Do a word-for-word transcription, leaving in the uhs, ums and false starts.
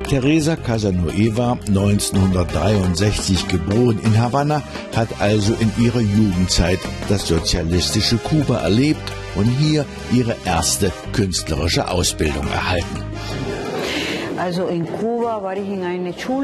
Teresa Casanueva, neunzehnhundertdreiundsechzig geboren in Havanna, hat also in ihrer Jugendzeit das sozialistische Kuba erlebt und hier ihre erste künstlerische Ausbildung erhalten. Also in Kuba war ich in einer Schule.